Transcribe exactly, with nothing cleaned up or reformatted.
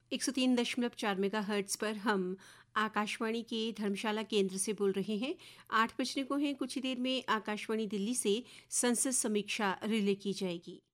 एक सौ तीन दशमलव चार मेगा हर्ट्स पर हम आकाशवाणी के धर्मशाला केंद्र से बोल रहे हैं। आठ बजने को हैं, कुछ ही देर में आकाशवाणी दिल्ली से संसद समीक्षा रिले की जाएगी।